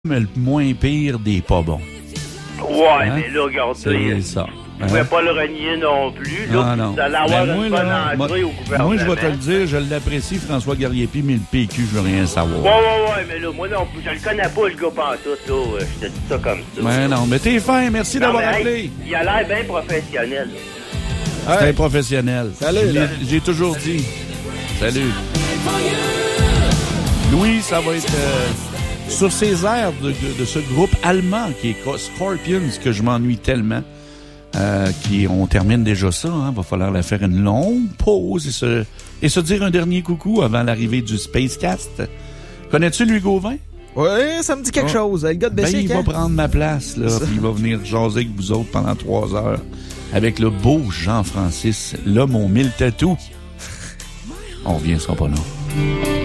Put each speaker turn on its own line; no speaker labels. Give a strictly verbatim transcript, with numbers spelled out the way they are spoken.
mais le moins pire des pas bons.
Ouais,
Hein?
mais là, regardez.
C'est ça.
Je ne pouvais pas le renier non plus. Là,
Non, non.
Vous allez avoir
Ben,
une
moi,
bonne
là,
entrée
moi,
au gouvernement.
moi, je vais te le dire, je l'apprécie, François Garriépi, mais le P Q, je veux rien savoir.
Ouais, ouais, ouais, mais là, moi, non, je le connais pas, le gars pantoute, là. Je te dis ça comme ça.
Mais non, mais t'es fin, merci
Non,
d'avoir
mais,
appelé.
hey, il a l'air bien professionnel.
C'est
Hey.
un professionnel.
Salut,
Je l'ai-
là.
J'ai toujours dit. Salut. Louis, ça va être euh, sur ces airs de, de, de ce groupe allemand qui est Scorpions, que je m'ennuie tellement. Euh, qui, on termine déjà ça, hein. Va falloir la faire une longue pause et se, et se dire un dernier coucou avant l'arrivée du Spacecast. Connais-tu Louis Gauvin?
Oui, ça me dit quelque
Oh.
chose. Le gars de
Ben,
Bessic,
il va
hein?
prendre ma place, là, puis il va venir jaser avec vous autres pendant trois heures avec le beau Jean-Francis, l'homme aux mille tatous. On revient, ce sera pas long.